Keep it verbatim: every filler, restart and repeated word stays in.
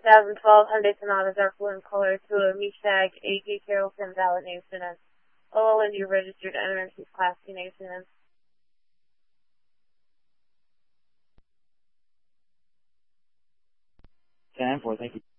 thousand twelve Hyundai Sonata Dark Blue in color to a Meshack A J Carrollton Valid Nation and O L N D registered N M C Class C Nation and ten four, thank you.